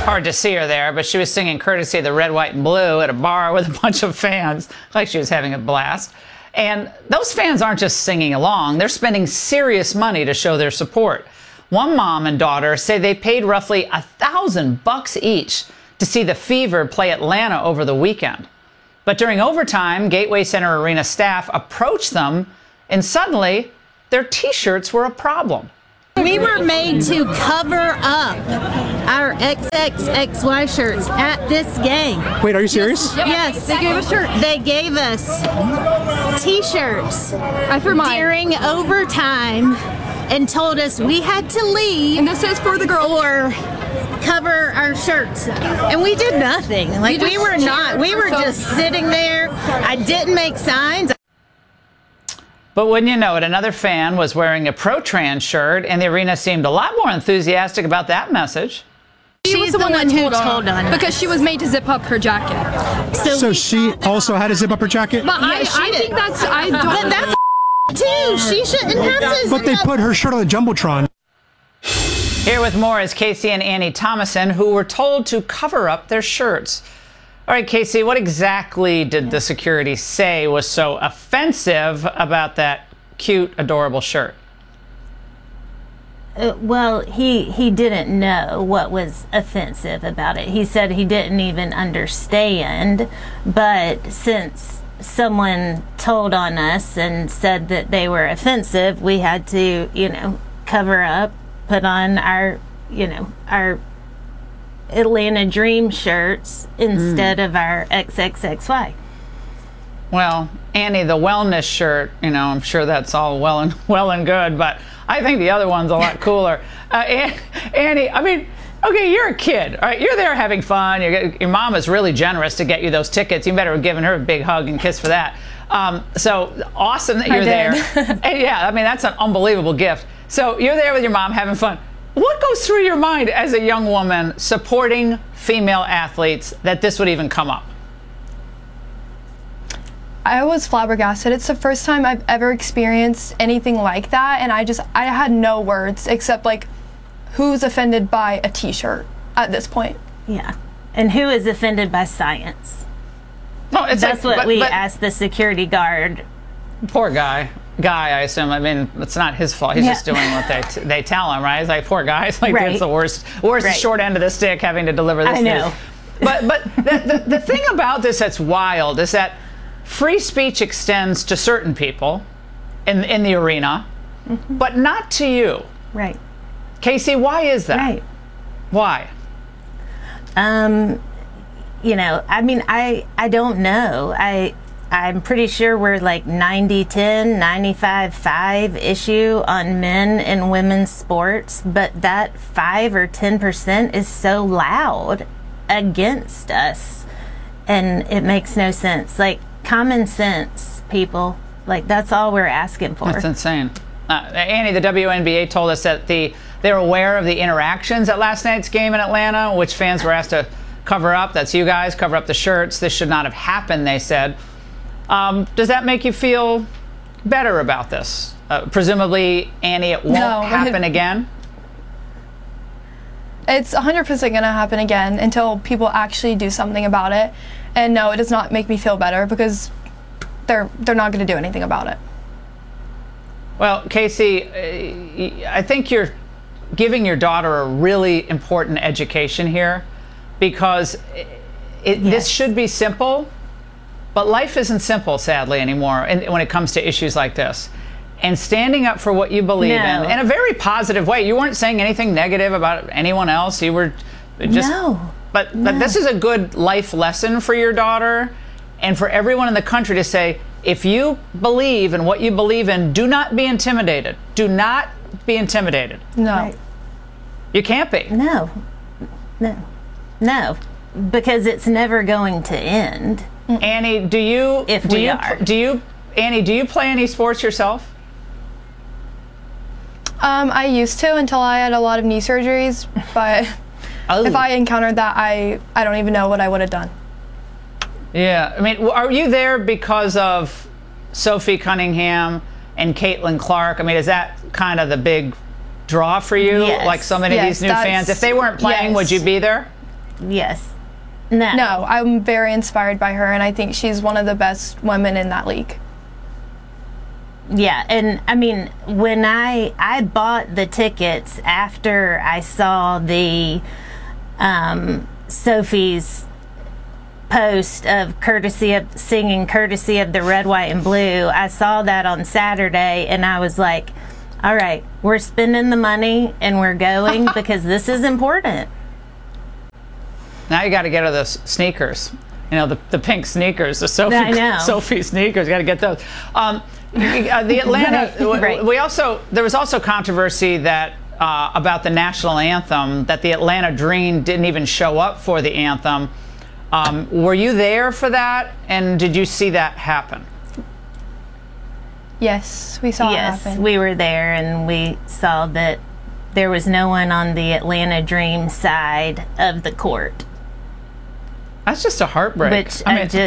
Hard to see her there, but she was singing courtesy of the Red, White, and Blue at a bar with a bunch of fans, like she was having a blast. And those fans aren't just singing along, they're spending serious money to show their support. One mom and daughter say they paid roughly $1,000 each to see the Fever play Atlanta over the weekend. But during overtime, Gateway Center Arena staff approached them, and suddenly their T-shirts were a problem. We were made to cover up our XXXY shirts at this game. Wait, are you serious? Yes, they gave us shirts. They gave us T-shirts during overtime and told us we had to leave. And this is for the girls. Or cover our shirts. And we did nothing. Like, we were just sitting there. I didn't make signs. But wouldn't you know it, another fan was wearing a pro-trans shirt, and the arena seemed a lot more enthusiastic about that message. She's the one who told on us. Because she was made to zip up her jacket. So she also had to zip up her jacket? But I think that's, I don't But that's too. She shouldn't have to. But they put her shirt on the Jumbotron. Here with more is Casey and Annie Thomason, who were told to cover up their shirts. All right, Casey, what exactly did the security say was so offensive about that cute, adorable shirt? Well, he didn't know what was offensive about it. He said he didn't even understand, but since someone told on us and said that they were offensive, we had to, cover up, put on our Atlanta Dream shirts instead of our XXXY. Well, Annie, the wellness shirt, I'm sure that's all well and good, but I think the other one's a lot cooler. Annie, I mean, okay, you're a kid, all right? You're there having fun. Your mom is really generous to get you those tickets. You better have given her a big hug and kiss for that. So awesome that you're there. And yeah, I mean, that's an unbelievable gift. So you're there with your mom having fun. What goes through your mind as a young woman supporting female athletes that this would even come up? I was flabbergasted. It's the first time I've ever experienced anything like that, and I had no words except like, who's offended by a T-shirt at this point? Yeah, and who is offended by science? No, that's like, what we asked the security guard. Poor guy, I assume. I mean, it's not his fault. He's just doing what they tell him, right? It's like, poor guy. It's like, that's the worst short end of the stick, having to deliver this news. But the thing about this that's wild is that free speech extends to certain people in the arena, but not to you. Right. Casey, why is that? Right. Why? I mean, I don't know. I'm pretty sure we're like 90-10, 95-5 issue on men and women's sports, but that 5 or 10% is so loud against us, and it makes no sense. Like, common sense, people. Like, that's all we're asking for. That's insane. Annie, the WNBA told us that they're aware of the interactions at last night's game in Atlanta, which fans were asked to cover up. That's you guys, cover up the shirts. This should not have happened, they said. Does that make you feel better about this? Presumably, Annie, it won't happen again? It's 100% going to happen again until people actually do something about it. And no, it does not make me feel better because they're not going to do anything about it. Well, Casey, I think you're giving your daughter a really important education here, because this should be simple, but life isn't simple, sadly, anymore when it comes to issues like this. And standing up for what you believe in a very positive way. You weren't saying anything negative about anyone else. You were just... But this is a good life lesson for your daughter and for everyone in the country to say, if you believe in what you believe in, do not be intimidated. Do not be intimidated. No. Right. You can't be. No. Because it's never going to end. Annie, do you play any sports yourself? I used to until I had a lot of knee surgeries, but if I encountered that, I don't even know what I would have done. Yeah, I mean, are you there because of Sophie Cunningham and Caitlin Clark? I mean, is that kind of the big draw for you? Yes. Like so many of these new fans? If they weren't playing, would you be there? Yes. No. No, I'm very inspired by her, and I think she's one of the best women in that league. Yeah, and I mean, when I bought the tickets after I saw the Sophie's post of singing courtesy of the red, white, and blue. I saw that on Saturday, and I was like, all right, we're spending the money and we're going because this is important. Now you got to get her those sneakers. You know, the pink sneakers, the Sophie sneakers. Got to get those. The Atlanta. Right. There was also controversy that about the national anthem, that the Atlanta Dream didn't even show up for the anthem. Were you there for that, and did you see that happen? Yes, we saw it happen. Yes, we were there, and we saw that there was no one on the Atlanta Dream side of the court. That's just a heartbreak. Which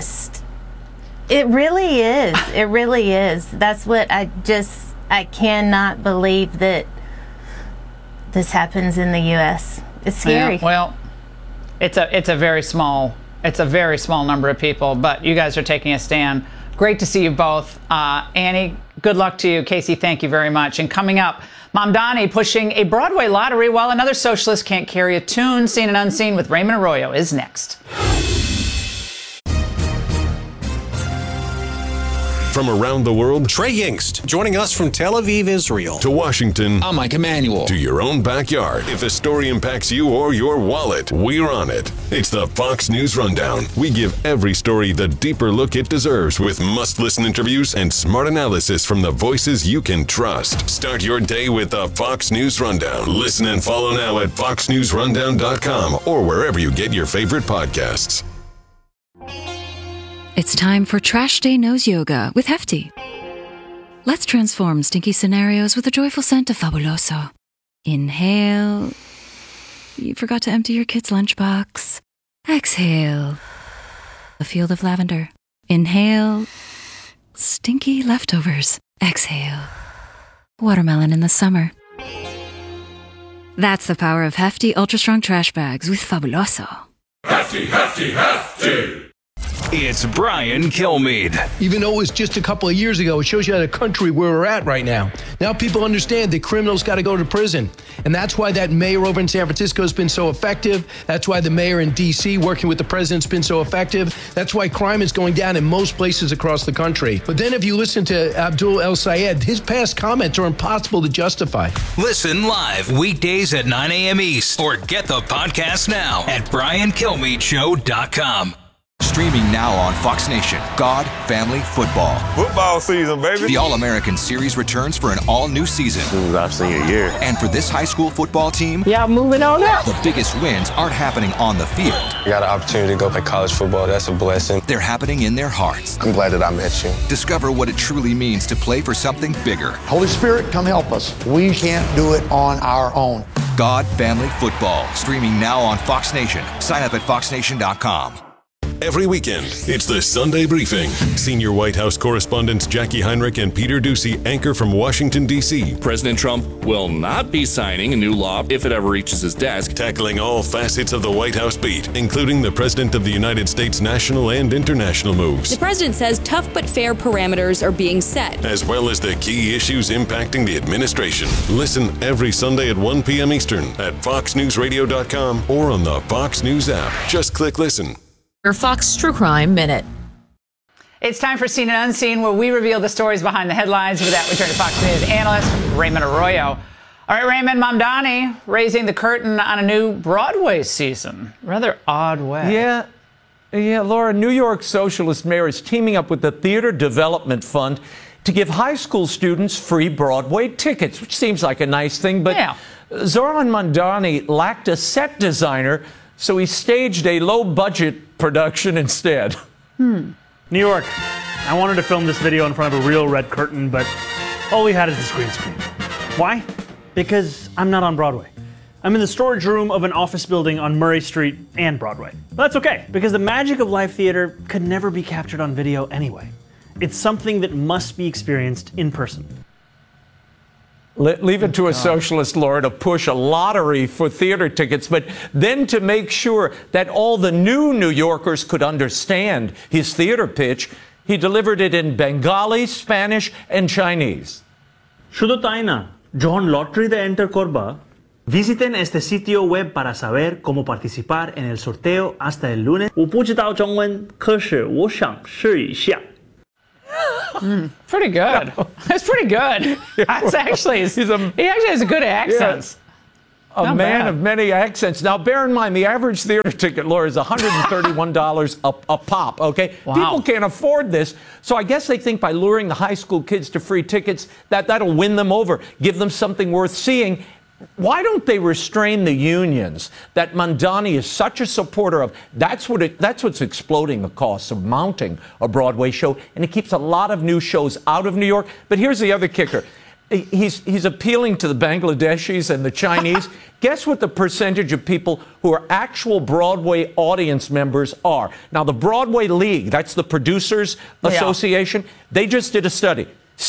it really is. It really is. That's what I cannot believe that this happens in the U.S. It's scary. Yeah, well, it's a very small number of people, but you guys are taking a stand. Great to see you both. Annie, good luck to you. Casey, thank you very much. And coming up, Mamdani pushing a Broadway lottery while another socialist can't carry a tune. Seen and Unseen with Raymond Arroyo is next. From around the world, Trey Yingst, joining us from Tel Aviv, Israel. To Washington, I'm Mike Emanuel. To your own backyard. If a story impacts you or your wallet, we're on it. It's the Fox News Rundown. We give every story the deeper look it deserves with must-listen interviews and smart analysis from the voices you can trust. Start your day with the Fox News Rundown. Listen and follow now at foxnewsrundown.com or wherever you get your favorite podcasts. It's time for Trash Day Nose Yoga with Hefty. Let's transform stinky scenarios with a joyful scent of Fabuloso. Inhale. You forgot to empty your kid's lunchbox. Exhale. A field of lavender. Inhale. Stinky leftovers. Exhale. Watermelon in the summer. That's the power of Hefty Ultra Strong Trash Bags with Fabuloso. Hefty, Hefty, Hefty! It's Brian Kilmeade. Even though it was just a couple of years ago, it shows you the country where we're at right now. Now people understand that criminals got to go to prison. And that's why that mayor over in San Francisco has been so effective. That's why the mayor in D.C. working with the president's been so effective. That's why crime is going down in most places across the country. But then if you listen to Abdul El Sayed, his past comments are impossible to justify. Listen live weekdays at 9 a.m. East or get the podcast now at BrianKilmeadeShow.com. Streaming now on Fox Nation, God, Family, Football. Football season, baby. The All-American Series returns for an all-new season. I've seen a year. And for this high school football team, moving on up. The biggest wins aren't happening on the field. I got an opportunity to go play college football. That's a blessing. They're happening in their hearts. I'm glad that I met you. Discover what it truly means to play for something bigger. Holy Spirit, come help us. We can't do it on our own. God, Family, Football. Streaming now on Fox Nation. Sign up at foxnation.com. Every weekend, it's the Sunday Briefing. Senior White House correspondents Jackie Heinrich and Peter Doocy anchor from Washington, D.C. President Trump will not be signing a new law if it ever reaches his desk. Tackling all facets of the White House beat, including the President of the United States' national and international moves. The president says tough but fair parameters are being set, as well as the key issues impacting the administration. Listen every Sunday at 1 p.m. Eastern at foxnewsradio.com or on the Fox News app. Just click listen. Your Fox True Crime Minute. It's time for Seen and Unseen, where we reveal the stories behind the headlines. With that, we turn to Fox News analyst Raymond Arroyo. All right, Raymond, Mamdani raising the curtain on a new Broadway season. Rather odd way. Yeah, Laura, New York socialist mayor is teaming up with the Theater Development Fund to give high school students free Broadway tickets, which seems like a nice thing, but Zoran Mamdani lacked a set designer, so he staged a low-budget production instead. New York. I wanted to film this video in front of a real red curtain, but all we had is the green screen. Why? Because I'm not on Broadway. I'm in the storage room of an office building on Murray Street and Broadway. But that's okay, because the magic of live theater could never be captured on video anyway. It's something that must be experienced in person. Leave it to a socialist, Laura, to push a lottery for theater tickets, but then to make sure that all the new New Yorkers could understand his theater pitch, he delivered it in Bengali, Spanish, and Chinese. শুধু তাই না, যখন লটারিতে enter করবা, visiten este sitio web para saber cómo participar en el sorteo hasta el lunes. 我不知道中文，可是我想试一下。 Pretty good. That's pretty good. That's actually, he actually has a good accents. A Not man bad. of many accents. Now, bear in mind, the average theater ticket, Laura, is $131 a pop, okay? Wow. People can't afford this, so I guess they think by luring the high school kids to free tickets, that'll win them over, give them something worth seeing. Why don't they restrain the unions that Mandani is such a supporter of? That's what's exploding the costs of mounting a Broadway show, and it keeps a lot of new shows out of New York. But here's the other kicker. He's appealing to the Bangladeshis and the Chinese. Guess what the percentage of people who are actual Broadway audience members are? Now, the Broadway League, that's the Producers Association, they just did a study.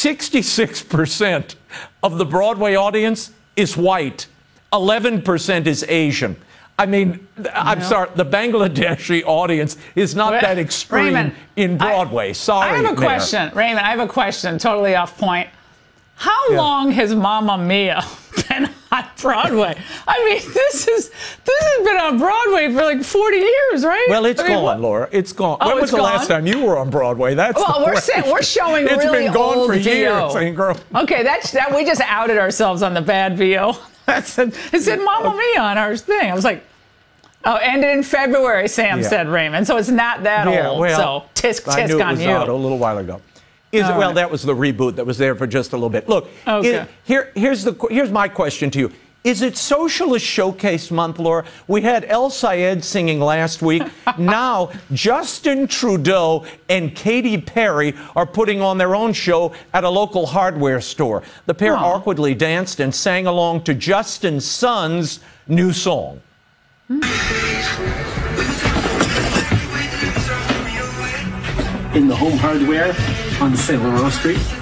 66% of the Broadway audience is white. 11% is Asian. I mean, I'm sorry, the Bangladeshi audience is not that extreme Raymond, in Broadway. Sorry, I have a Mayor. question. Raymond, I have a question, totally off point. How long has Mamma Mia been on Broadway? I mean, this has been on Broadway for like 40 years, right? Well, it's gone, Laura. It's gone. Oh, When was it's the gone? last time you were on Broadway? That's Well, we're showing It's really been gone old for VO. years. Ain't girl. Okay, that we just outed ourselves on the bad VO. It said Mamma Mia on our thing. I was like, oh, ended in February, Sam said, Raymond. So it's not that old. Well, so tisk I knew it on was you. out a little while ago. All Well, right. that was the reboot that was there for just a little bit. Look, Okay. here's my question to you. Is it Socialist Showcase Month, Laura? We had El Sayed singing last week. Now, Justin Trudeau and Katy Perry are putting on their own show at a local hardware store. The pair awkwardly danced and sang along to Justin's son's new song. In the Home Hardware on St. Laurent Street.